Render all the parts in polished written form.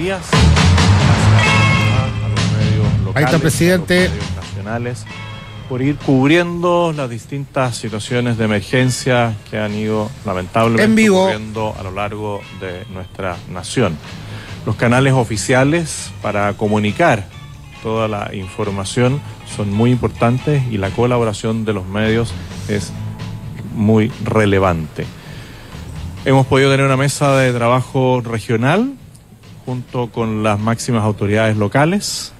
días. Gracias a los medios locales, ahí está, presidente, a los medios nacionales, por ir cubriendo las distintas situaciones de emergencia que han ido lamentablemente ocurriendo a lo largo de nuestra nación. Los canales oficiales para comunicar toda la información son muy importantes y la colaboración de los medios es muy relevante. Hemos podido tener una mesa de trabajo regional junto con las máximas autoridades locales,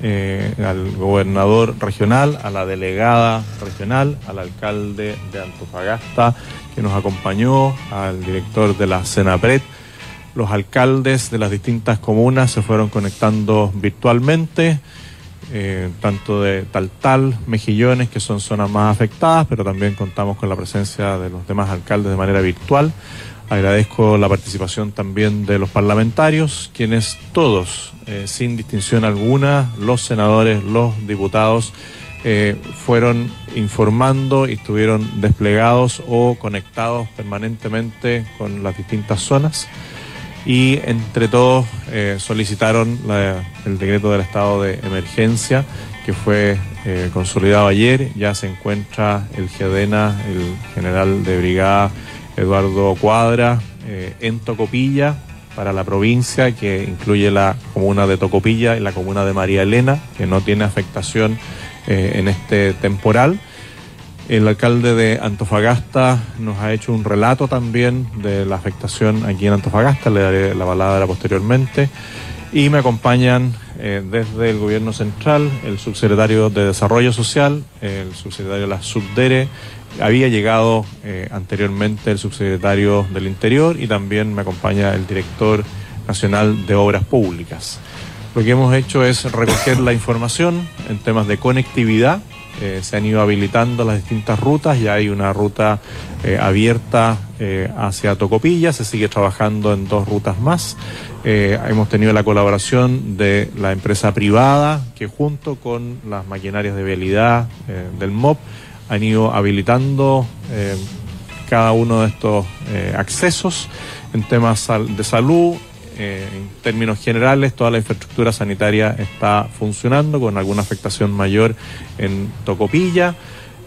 al gobernador regional, a la delegada regional, al alcalde de Antofagasta que nos acompañó, al director de la Senapred. Los alcaldes de las distintas comunas se fueron conectando virtualmente, tanto de Taltal, Mejillones, que son zonas más afectadas, pero también contamos con la presencia de los demás alcaldes de manera virtual. Agradezco la participación también de los parlamentarios, quienes todos, sin distinción alguna, los senadores, los diputados, fueron informando y estuvieron desplegados o conectados permanentemente con las distintas zonas. Y entre todos solicitaron el decreto del estado de emergencia, que fue consolidado ayer. Ya se encuentra el GEDENA, el general de brigada Eduardo Cuadra, en Tocopilla para la provincia, que incluye la comuna de Tocopilla y la comuna de María Elena, que no tiene afectación en este temporal. El alcalde de Antofagasta nos ha hecho un relato también de la afectación aquí en Antofagasta, le daré la palabra posteriormente. Y me acompañan desde el gobierno central el subsecretario de Desarrollo Social, el subsecretario de la Subdere. Había llegado anteriormente el subsecretario del Interior y también me acompaña el director nacional de Obras Públicas. Lo que hemos hecho es recoger la información en temas de conectividad. Se han ido habilitando las distintas rutas, ya hay una ruta abierta hacia Tocopilla, se sigue trabajando en 2 rutas más. Hemos tenido la colaboración de la empresa privada que junto con las maquinarias de vialidad del MOP han ido habilitando cada uno de estos accesos en temas de salud. En términos generales, toda la infraestructura sanitaria está funcionando con alguna afectación mayor en Tocopilla.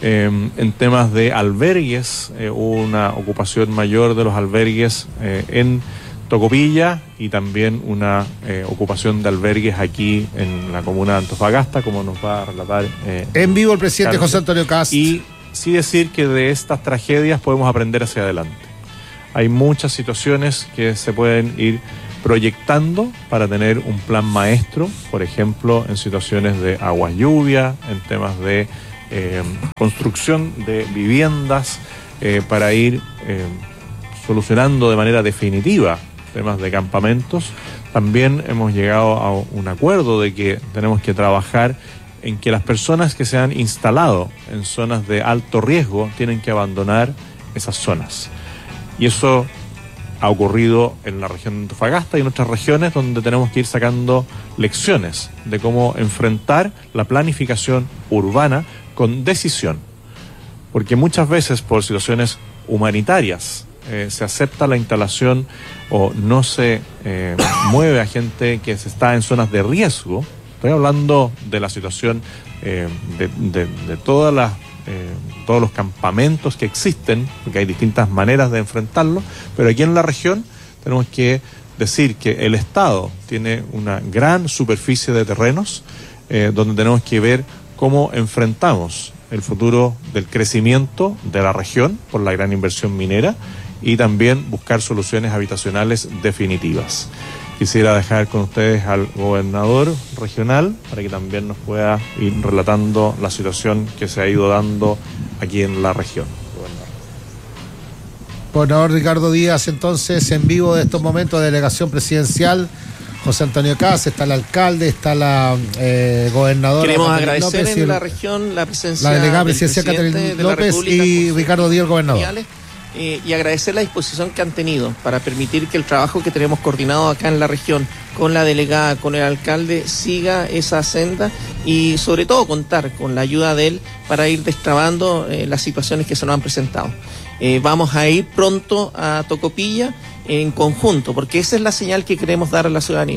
En temas de albergues, hubo una ocupación mayor de los albergues en Tocopilla y también una ocupación de albergues aquí en la comuna de Antofagasta, como nos va a relatar en vivo el presidente Carlos. José Antonio Kast. Y sí decir que de estas tragedias podemos aprender hacia adelante. Hay muchas situaciones que se pueden ir proyectando para tener un plan maestro, por ejemplo, en situaciones de aguas lluvia, en temas de construcción de viviendas, para ir solucionando de manera definitiva temas de campamentos. También hemos llegado a un acuerdo de que tenemos que trabajar en que las personas que se han instalado en zonas de alto riesgo tienen que abandonar esas zonas. Y eso ha ocurrido en la región de Antofagasta y en otras regiones donde tenemos que ir sacando lecciones de cómo enfrentar la planificación urbana con decisión. Porque muchas veces por situaciones humanitarias se acepta la instalación o no se mueve a gente que se está en zonas de riesgo. Estoy hablando de la situación de todas las todos los campamentos que existen, porque hay distintas maneras de enfrentarlo, pero aquí en la región tenemos que decir que el Estado tiene una gran superficie de terrenos donde tenemos que ver cómo enfrentamos el futuro del crecimiento de la región por la gran inversión minera y también buscar soluciones habitacionales definitivas. Quisiera dejar con ustedes al gobernador regional para que también nos pueda ir relatando la situación que se ha ido dando aquí en la región. Gobernador Ricardo Díaz, entonces, en vivo de estos momentos de delegación presidencial. José Antonio Kast, está el alcalde, está la gobernadora. Queremos agradecer en la región la presencia la delegada presidencial Catalina López y Ricardo Díaz, el gobernador. Y agradecer la disposición que han tenido para permitir que el trabajo que tenemos coordinado acá en la región con la delegada, con el alcalde, siga esa senda y sobre todo contar con la ayuda de él para ir destrabando las situaciones que se nos han presentado. Vamos a ir pronto a Tocopilla en conjunto, porque esa es la señal que queremos dar a la ciudadanía,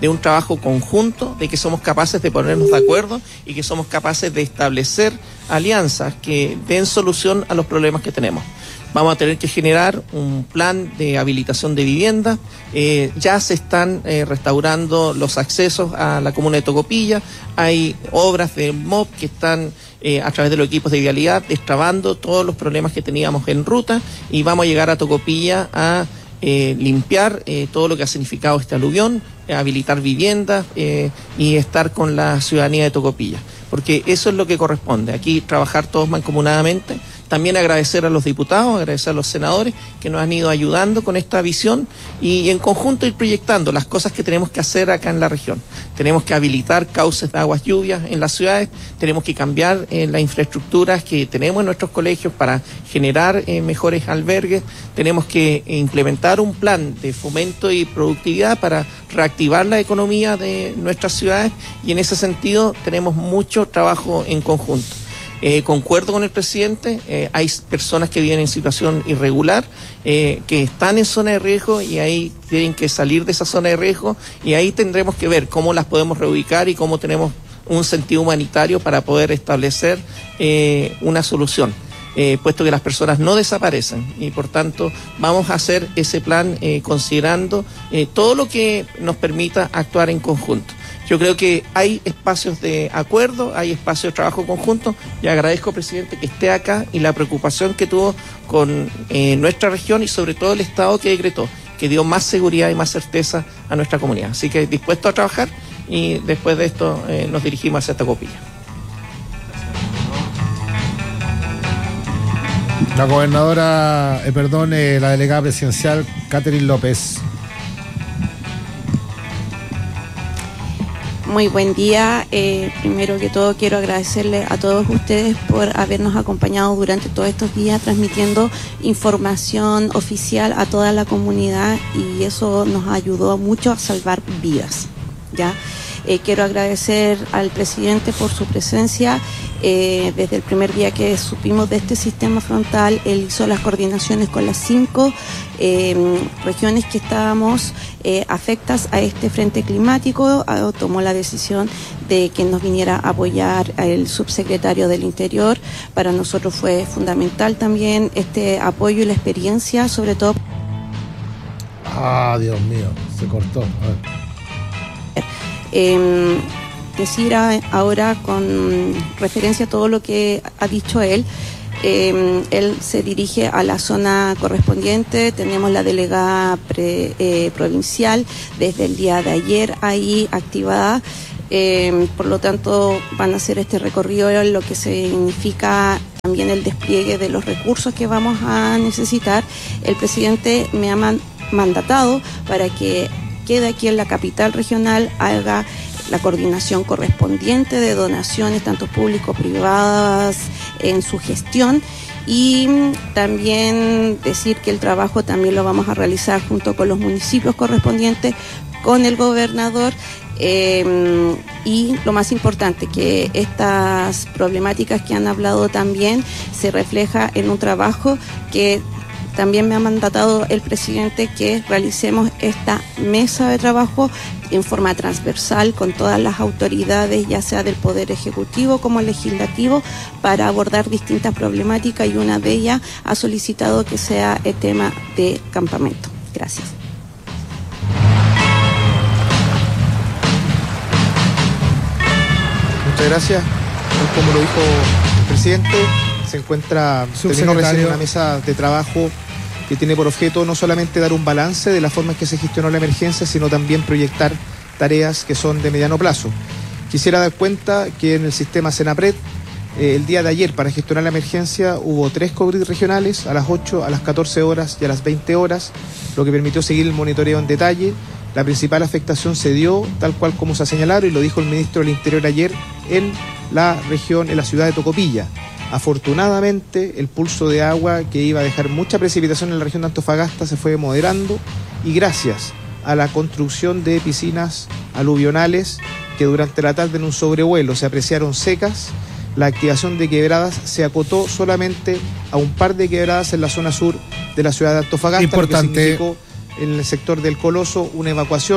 de un trabajo conjunto, de que somos capaces de ponernos de acuerdo y que somos capaces de establecer alianzas que den solución a los problemas que tenemos. Vamos a tener que generar un plan de habilitación de vivienda. Ya se están restaurando los accesos a la comuna de Tocopilla. Hay obras de MOP que están a través de los equipos de vialidad destrabando todos los problemas que teníamos en ruta, y vamos a llegar a Tocopilla a limpiar todo lo que ha significado este aluvión, habilitar viviendas y estar con la ciudadanía de Tocopilla, porque eso es lo que corresponde, aquí trabajar todos mancomunadamente. También agradecer a los diputados, agradecer a los senadores que nos han ido ayudando con esta visión y en conjunto ir proyectando las cosas que tenemos que hacer acá en la región. Tenemos que habilitar cauces de aguas lluvias en las ciudades, tenemos que cambiar las infraestructuras que tenemos en nuestros colegios para generar mejores albergues, tenemos que implementar un plan de fomento y productividad para reactivar la economía de nuestras ciudades, y en ese sentido tenemos mucho trabajo en conjunto. Concuerdo con el presidente, hay personas que viven en situación irregular, que están en zona de riesgo y ahí tienen que salir de esa zona de riesgo, y ahí tendremos que ver cómo las podemos reubicar y cómo tenemos un sentido humanitario para poder establecer una solución, puesto que las personas no desaparecen, y por tanto vamos a hacer ese plan considerando todo lo que nos permita actuar en conjunto. Yo creo que hay espacios de acuerdo, hay espacios de trabajo conjunto, y agradezco, presidente, que esté acá y la preocupación que tuvo con nuestra región y sobre todo el Estado que decretó, que dio más seguridad y más certeza a nuestra comunidad. Así que dispuesto a trabajar, y después de esto nos dirigimos hacia Tocopilla. La gobernadora, la delegada presidencial, Catherine López. Muy buen día. Primero que todo quiero agradecerle a todos ustedes por habernos acompañado durante todos estos días transmitiendo información oficial a toda la comunidad, y eso nos ayudó mucho a salvar vidas. ¿Ya? Quiero agradecer al presidente por su presencia. Desde el primer día que supimos de este sistema frontal, él hizo las coordinaciones con las 5 regiones que estábamos afectas a este frente climático. Tomó la decisión de que nos viniera a apoyar el subsecretario del Interior. Para nosotros fue fundamental también este apoyo y la experiencia, sobre todo. Dios mío, se cortó. Decir ahora con referencia a todo lo que ha dicho él, él se dirige a la zona correspondiente. Tenemos la delegada provincial desde el día de ayer ahí activada, por lo tanto van a hacer este recorrido, lo que significa también el despliegue de los recursos que vamos a necesitar. El presidente me ha mandatado para que quede aquí en la capital regional, haga la coordinación correspondiente de donaciones, tanto público-privadas, en su gestión, y también decir que el trabajo también lo vamos a realizar junto con los municipios correspondientes, con el gobernador, y lo más importante, que estas problemáticas que han hablado también se refleja en un trabajo que también me ha mandatado el presidente, que realicemos esta mesa de trabajo en forma transversal con todas las autoridades, ya sea del Poder Ejecutivo como Legislativo, para abordar distintas problemáticas, y una de ellas ha solicitado que sea el tema de campamento. Gracias. Muchas gracias. Como lo dijo el presidente, terminó recién una mesa de trabajo que tiene por objeto no solamente dar un balance de la forma en que se gestionó la emergencia, sino también proyectar tareas que son de mediano plazo. Quisiera dar cuenta que en el sistema Senapred, el día de ayer, para gestionar la emergencia, hubo 3 COVID regionales, a las 8, a las 14 horas y a las 20 horas, lo que permitió seguir el monitoreo en detalle. La principal afectación se dio, tal cual como se ha señalado, y lo dijo el ministro del Interior ayer, en la región, en la ciudad de Tocopilla. Afortunadamente, el pulso de agua que iba a dejar mucha precipitación en la región de Antofagasta se fue moderando, y gracias a la construcción de piscinas aluvionales que durante la tarde en un sobrevuelo se apreciaron secas, la activación de quebradas se acotó solamente a un par de quebradas en la zona sur de la ciudad de Antofagasta. Importante. Lo que significó en el sector del Coloso una evacuación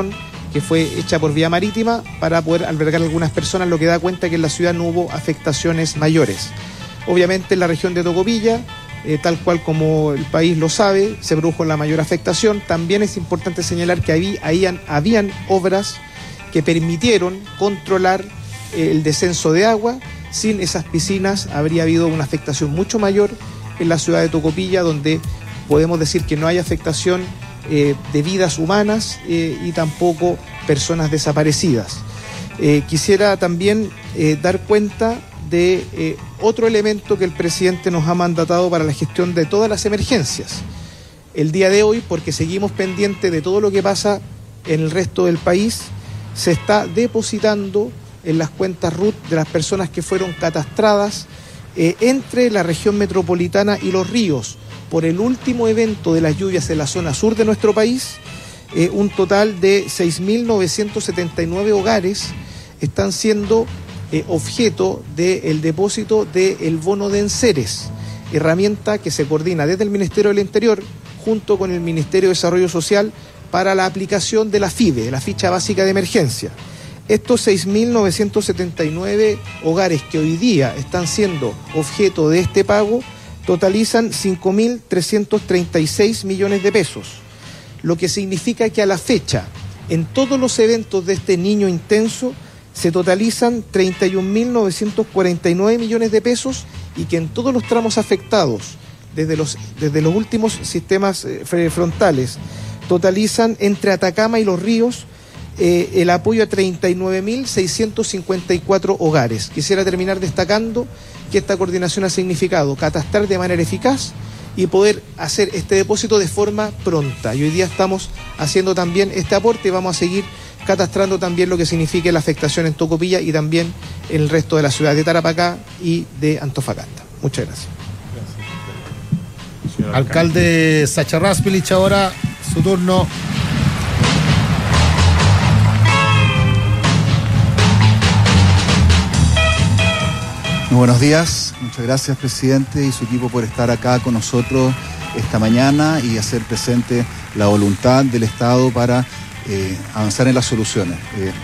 que fue hecha por vía marítima para poder albergar a algunas personas, lo que da cuenta que en la ciudad no hubo afectaciones mayores. Obviamente en la región de Tocopilla, tal cual como el país lo sabe, se produjo la mayor afectación. También es importante señalar que habían obras que permitieron controlar el descenso de agua. Sin esas piscinas habría habido una afectación mucho mayor en la ciudad de Tocopilla, donde podemos decir que no hay afectación de vidas humanas y tampoco personas desaparecidas. Quisiera también dar cuenta de otro elemento que el presidente nos ha mandatado para la gestión de todas las emergencias. El día de hoy, porque seguimos pendientes de todo lo que pasa en el resto del país, se está depositando en las cuentas RUT de las personas que fueron catastradas entre la región metropolitana y Los Ríos por el último evento de las lluvias en la zona sur de nuestro país. Un total de 6.979 hogares están siendo objeto del depósito del bono de enseres, herramienta que se coordina desde el Ministerio del Interior junto con el Ministerio de Desarrollo Social para la aplicación de la FIBE, la ficha básica de emergencia. Estos 6.979 hogares que hoy día están siendo objeto de este pago totalizan 5.336 millones de pesos, lo que significa que a la fecha, en todos los eventos de este niño intenso, se totalizan 31.949 millones de pesos y que en todos los tramos afectados, desde los últimos sistemas frontales, totalizan entre Atacama y Los Ríos el apoyo a 39.654 hogares. Quisiera terminar destacando que esta coordinación ha significado catastrar de manera eficaz y poder hacer este depósito de forma pronta. Y hoy día estamos haciendo también este aporte y vamos a seguir catastrando también lo que signifique la afectación en Tocopilla y también en el resto de la ciudad de Tarapacá y de Antofagasta. Muchas gracias. Alcalde Sacharraspillich, ahora su turno. Muy buenos días, muchas gracias presidente y su equipo por estar acá con nosotros esta mañana y hacer presente la voluntad del Estado para avanzar en las soluciones.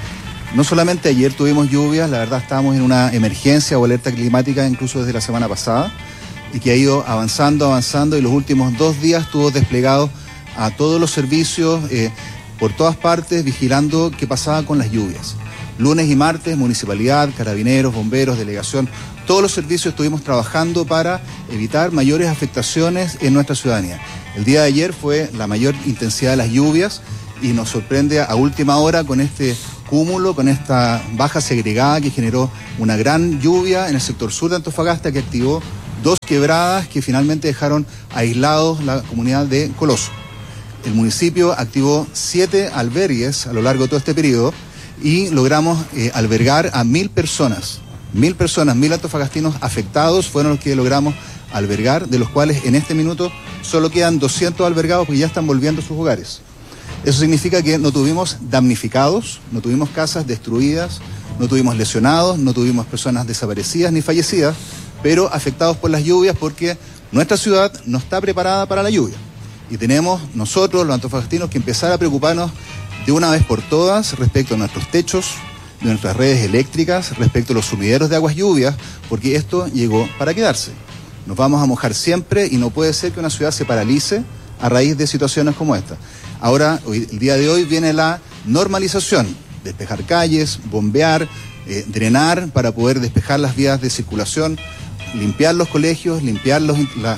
No solamente ayer tuvimos lluvias, la verdad estábamos en una emergencia o alerta climática incluso desde la semana pasada y que ha ido avanzando y los últimos 2 días estuvo desplegado a todos los servicios por todas partes vigilando qué pasaba con las lluvias. Lunes y martes, municipalidad, carabineros, bomberos, delegación, todos los servicios estuvimos trabajando para evitar mayores afectaciones en nuestra ciudadanía. El día de ayer fue la mayor intensidad de las lluvias y nos sorprende a última hora con este cúmulo, con esta baja segregada que generó una gran lluvia en el sector sur de Antofagasta que activó 2 quebradas que finalmente dejaron aislados la comunidad de Coloso. El municipio activó 7 albergues a lo largo de todo este periodo y logramos albergar a 1.000 personas. 1.000 antofagastinos afectados fueron los que logramos albergar, de los cuales en este minuto solo quedan 200 albergados porque ya están volviendo a sus hogares. Eso significa que no tuvimos damnificados, no tuvimos casas destruidas, no tuvimos lesionados, no tuvimos personas desaparecidas ni fallecidas, pero afectados por las lluvias porque nuestra ciudad no está preparada para la lluvia. Y tenemos nosotros, los antofagastinos, que empezar a preocuparnos de una vez por todas respecto a nuestros techos, de nuestras redes eléctricas, respecto a los sumideros de aguas lluvias, porque esto llegó para quedarse. Nos vamos a mojar siempre y no puede ser que una ciudad se paralice a raíz de situaciones como esta. Ahora, el día de hoy viene la normalización, despejar calles, bombear, drenar para poder despejar las vías de circulación, limpiar los colegios, limpiar los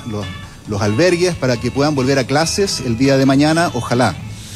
albergues para que puedan volver a clases el día de mañana, ojalá.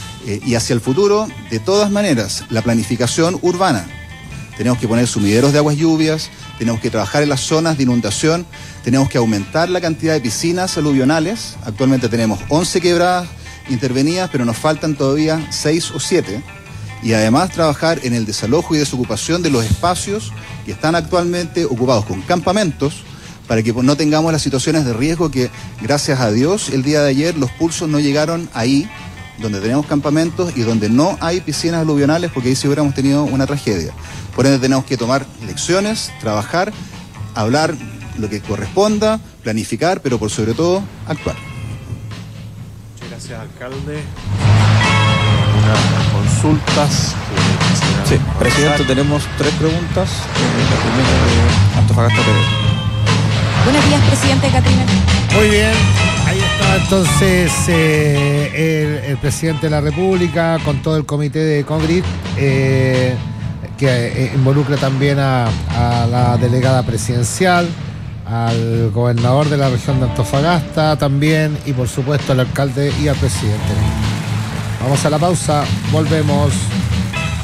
Y hacia el futuro, de todas maneras, la planificación urbana. Tenemos que poner sumideros de aguas lluvias, tenemos que trabajar en las zonas de inundación, tenemos que aumentar la cantidad de piscinas aluvionales. Actualmente tenemos 11 quebradas intervenidas, pero nos faltan todavía 6 o 7. Y además trabajar en el desalojo y desocupación de los espacios que están actualmente ocupados con campamentos, para que no tengamos las situaciones de riesgo que, gracias a Dios, el día de ayer los pulsos no llegaron ahí, donde tenemos campamentos y donde no hay piscinas aluvionales, porque ahí sí hubiéramos tenido una tragedia. Por ende tenemos que tomar lecciones, trabajar, hablar lo que corresponda, planificar, pero por sobre todo, actuar. Muchas gracias, alcalde. Una consulta. consultas. Sí, presidente, tenemos 3 preguntas. La primera de Antofagasta TV. Buenos días, presidente. Catrina. Muy bien, ahí está entonces el presidente de la República con todo el comité de Congrid, que involucra también a la delegada presidencial, al gobernador de la región de Antofagasta también, y por supuesto al alcalde y al presidente. Vamos a la pausa, volvemos.